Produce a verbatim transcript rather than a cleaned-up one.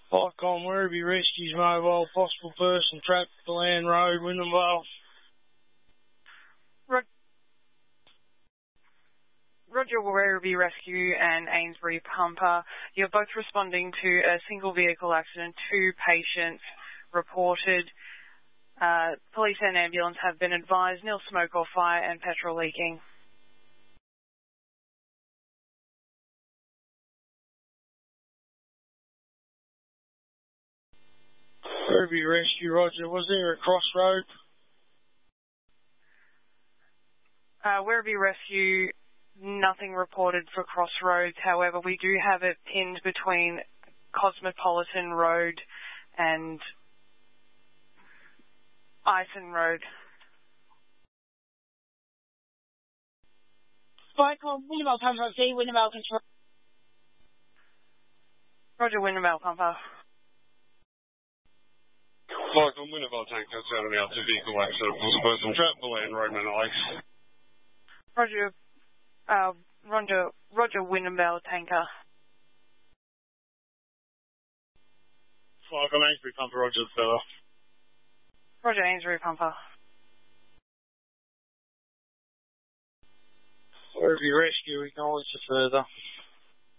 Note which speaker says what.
Speaker 1: Icon Werribee rescues mobile, possible person trapped at the Land Road, Wyndham Vale.
Speaker 2: Rog- Roger Werribee Rescue and Ainsbury Pumper. You're both responding to a single vehicle accident. Two patients reported. Uh, police and ambulance have been advised. Nil smoke or fire and petrol leaking.
Speaker 1: Werribee Rescue, Roger. Was there a crossroad?
Speaker 2: Uh, Werribee Rescue, nothing reported for crossroads. However, we do have it pinned between Cosmopolitan Road and Ison Road.
Speaker 3: Icon Wyndham Vale Pumper, see Wyndham Vale Control.
Speaker 2: Roger, Wyndham Vale Pumper.
Speaker 4: Icon Wyndham Vale Tanker, out on the outer vehicle accident. Possible person trapped at the Land Road, Manor Lakes.
Speaker 2: Roger, uh, Roger, Roger Wyndham Vale Tanker.
Speaker 1: Icon Ainsbury Pumper, Roger, fella.
Speaker 2: Roger, Ainsbury Pumper.
Speaker 1: Werribee Rescue, acknowledge the further.